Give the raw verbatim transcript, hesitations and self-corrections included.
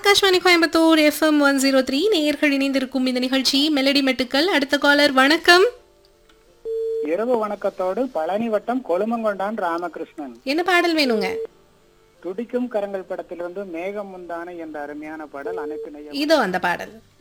Akashvani Coimbatore FM one zero three நேயர்கள் இணைந்திருக்கும் இந்த நிகழ்ச்சி மெலடி மெட்டுக்கள். அடுத்த காலர் வணக்கம். இரவு வணக்கத்தோடு பழனி வட்டம் கொழுமங்கொண்டான் ராமகிருஷ்ணன். என்ன பாடல் வேணுங்க? துடிக்கும் கரங்கள் படத்திலிருந்து மேகம் முந்தான என்ற அருமையான பாடல் அனைத்து இதோ அந்த பாடல்.